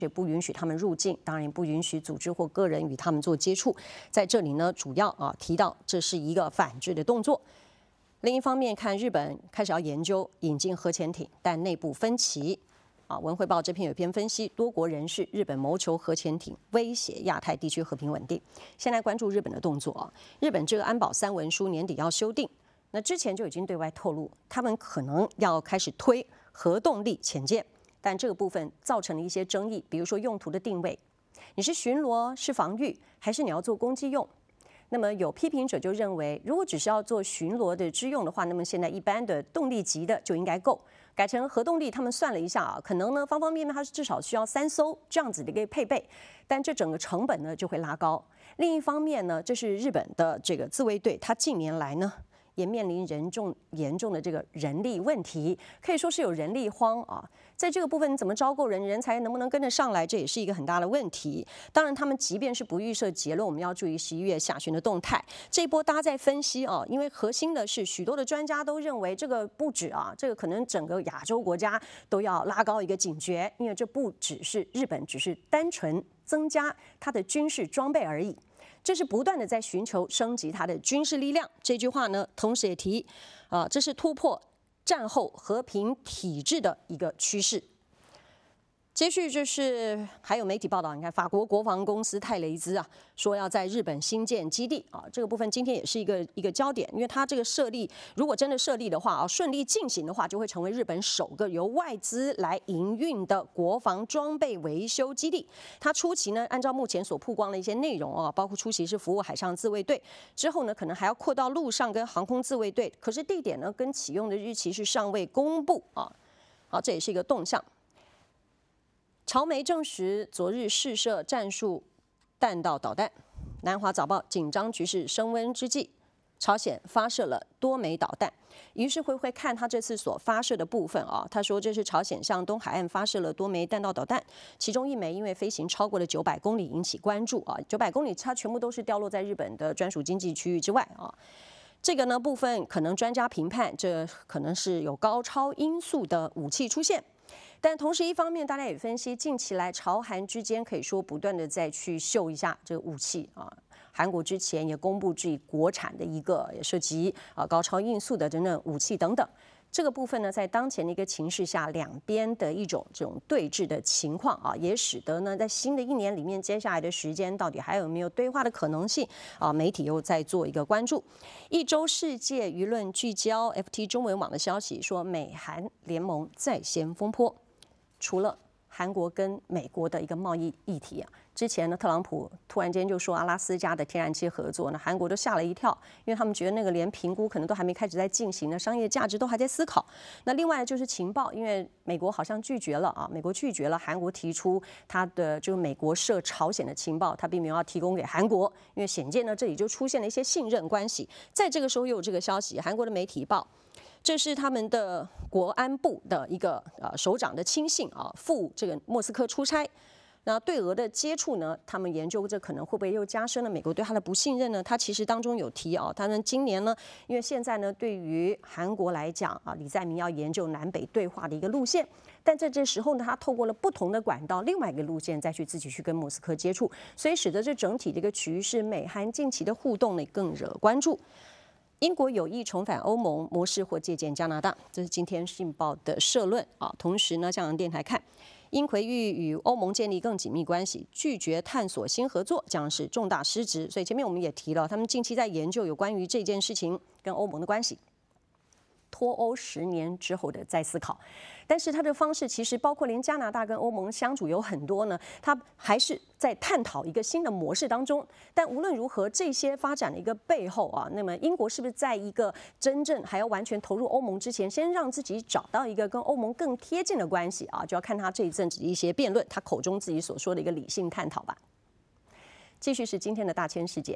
也不允许他们入境，当然也不允许组织或个人与他们做接触。在这里呢，主要提到这是一个反制的动作。另一方面，看日本开始要研究引进核潜艇，但内部分歧。文汇报这篇有一篇分析，多国人士日本谋求核潜艇威胁亚太地区和平稳定。先来关注日本的动作日本这个安保3文书年底要修订，那之前就已经对外透露，他们可能要开始推核动力潜舰。但这个部分造成了一些争议，比如说用途的定位，你是巡逻、是防御，还是你要做攻击用？那么有批评者就认为，如果只是要做巡逻的之用的话，那么现在一般的动力级的就应该够，改成核动力，他们算了一下可能呢方方面面它至少需要3艘这样子的一个配备，但这整个成本呢就会拉高。另一方面呢，这是日本的这个自卫队，它近年来呢也面临严重的这个人力问题，可以说是有人力荒在这个部分，怎么招够人才能不能跟得上来，这也是一个很大的问题。当然，他们即便是不预设结论，我们要注意11月下旬的动态。这一波大家在分析因为核心的是许多的专家都认为这个不止这个可能整个亚洲国家都要拉高一个警觉，因为这不只是日本，只是单纯增加它的军事装备而已。这是不断的在寻求升级它的军事力量。这句话呢，同时也提这是突破战后和平体制的一个趋势。接续就是还有媒体报道，你看法国国防公司泰雷兹说要在日本新建基地这个部分今天也是一个焦点，因为它这个设立如果真的设立的话顺利进行的话，就会成为日本首个由外资来营运的国防装备维修基地。它初期呢，按照目前所曝光的一些内容包括初期是服务海上自卫队，之后呢可能还要扩到陆上跟航空自卫队，可是地点呢跟启用的日期是尚未公布这也是一个动向。朝媒证实，昨日试射战术弹道导弹。南华早报紧张局势升温之际，朝鲜发射了多枚导弹。于是会看他这次所发射的部分他说这是朝鲜向东海岸发射了多枚弹道导弹，其中1枚因为飞行超过了900公里引起关注900公里它全部都是掉落在日本的专属经济区域之外这个呢部分可能专家评判，这可能是有高超音速的武器出现。但同时，一方面大家也分析，近期来朝韩之间可以说不断的再去秀一下这个武器韩国之前也公布自己国产的一个也涉及高超音速的等等武器等等。这个部分呢，在当前的一个情势下，两边的这种对峙的情况也使得呢，在新的1年里面，接下来的时间到底还有没有对话的可能性媒体又在做一个关注。一周世界舆论聚焦 FT 中文网的消息说，美韩联盟再掀风波。除了韩国跟美国的一个贸易议题之前呢，特朗普突然间就说阿拉斯加的天然气合作呢，韩国都吓了一跳，因为他们觉得那个连评估可能都还没开始在进行呢，商业价值都还在思考。那另外就是情报，因为美国好像拒绝了美国拒绝了韩国提出他的就是美国涉朝鲜的情报，他并没有要提供给韩国，因为显见呢这里就出现了一些信任关系。在这个时候又有这个消息，韩国的媒体报。这是他们的国安部的一个首长的亲信赴这个莫斯科出差。那对俄的接触呢，他们研究这可能会不会又加深了美国对他的不信任呢？他其实当中有提他们今年呢，因为现在呢，对于韩国来讲李在明要研究南北对话的一个路线，但在这时候呢，他透过了不同的管道，另外一个路线再去自己去跟莫斯科接触，所以使得这整体的一个局势，美韩近期的互动呢更惹关注。英国有意重返欧盟模式或借鉴加拿大，这是今天《信报》的社论同时呢，香港电台看，英奎欲与欧盟建立更紧密关系，拒绝探索新合作将是重大失职。所以前面我们也提了，他们近期在研究有关于这件事情跟欧盟的关系。脱欧10年之后的再思考，但是他的方式其实包括连加拿大跟欧盟相处有很多呢，他还是在探讨一个新的模式当中。但无论如何，这些发展的一个背后那么英国是不是在一个真正还要完全投入欧盟之前，先让自己找到一个跟欧盟更贴近的关系就要看他这一阵子的一些辩论，他口中自己所说的一个理性探讨吧。继续是今天的大千世界。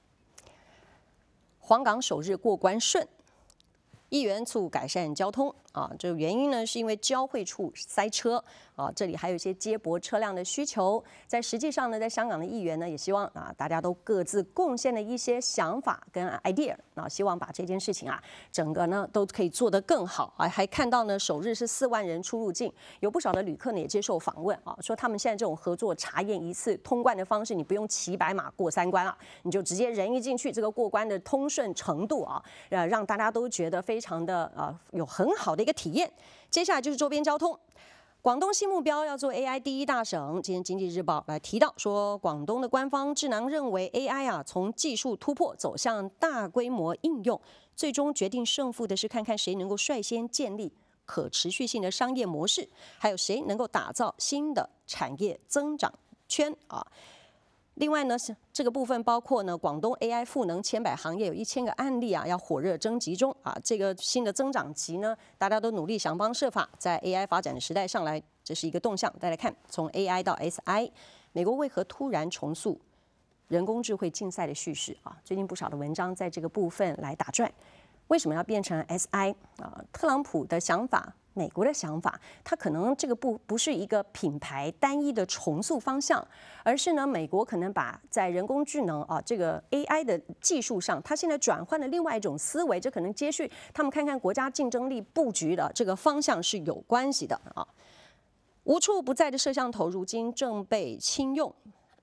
黄港首日过关顺，议员促改善交通， 啊。这个原因呢，是因为交汇处塞车啊，这里还有一些接驳车辆的需求。在实际上呢，在香港的议员呢，也希望啊，大家都各自贡献了一些想法跟 idea 啊，希望把这件事情啊，整个呢都可以做得更好啊。还看到呢，首日是4万人出入境，有不少的旅客呢也接受访问啊，说他们现在这种合作查验一次通关的方式，你不用骑白马过3关啊，你就直接人一进去，这个过关的通顺程度啊，让大家都觉得非常的有很好的一个体验。接下来就是周边交通。广东新目标要做 AI 第一大省。今天《经济日报》来提到说，广东的官方智囊认为 AI 啊，从技术突破走向大规模应用，最终决定胜负的是看看谁能够率先建立可持续性的商业模式，还有谁能够打造新的产业增长圈啊。另外呢，是这个部分包括呢，广东 AI 赋能千百行业有1000个案例啊，要火热征集中啊。这个新的增长期呢，大家都努力想方设法，在 AI 发展的时代上来，这是一个动向。再来看，从 AI 到 SI， 美国为何突然重塑人工智慧竞赛的叙事啊？最近不少的文章在这个部分来打转，为什么要变成 SI 啊？特朗普的想法。美国的想法，它可能这个不是一个品牌单一的重塑方向，而是呢，美国可能把在人工智能啊这个 AI 的技术上，它现在转换了另外一种思维，这可能接续他们看看国家竞争力布局的这个方向是有关系的啊。无处不在的摄像头，如今正被侵入，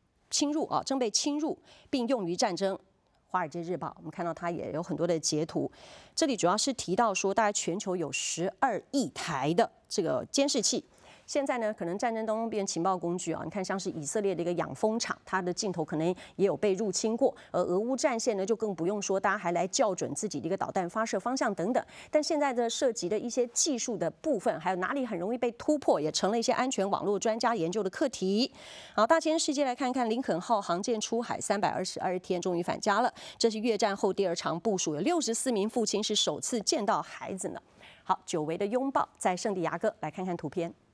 并用于战争。《华尔街日报》我们看到它也有很多的截图，这里主要是提到说，大概全球有12亿台的这个监视器。现在呢，可能战争当中变成情报工具啊。你看，像是以色列的一个养蜂场，它的镜头可能也有被入侵过。而俄乌战线呢，就更不用说，大家还来校准自己的一个导弹发射方向等等。但现在的涉及的一些技术的部分，还有哪里很容易被突破，也成了一些安全网络专家研究的课题。好，大千世界来看看，林肯号航舰出海322天，终于返家了。这是越战后第2场部署，有64名父亲是首次见到孩子呢。好，久违的拥抱在圣地亚哥，来看看图片。